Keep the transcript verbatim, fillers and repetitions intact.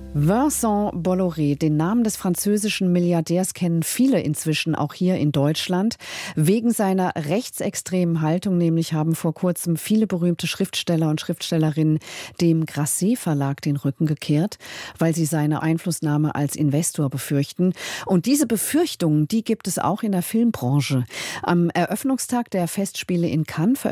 Vincent Bolloré, den Namen des französischen Milliardärs kennen viele inzwischen, auch hier in Deutschland. Wegen seiner rechtsextremen Haltung nämlich haben vor kurzem viele berühmte Schriftsteller und Schriftstellerinnen dem Grasset-Verlag den Rücken gekehrt, weil sie seine Einflussnahme als Investor befürchten. Und diese Befürchtungen, die gibt es auch in der Filmbranche. Am Eröffnungstag der Festspiele in Cannes